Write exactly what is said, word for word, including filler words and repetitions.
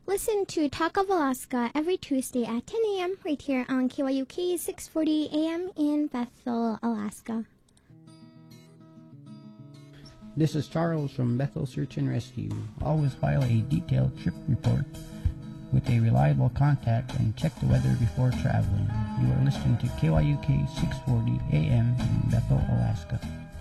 Listen to Talk of Alaska every Tuesday at ten a.m. right here on K Y U K six forty A M in Bethel, Alaska. This is Charles from Bethel Search and Rescue. Always file a detailed trip report with a reliable contact and check the weather before traveling. You are listening to K Y U K six forty A M in Bethel, Alaska.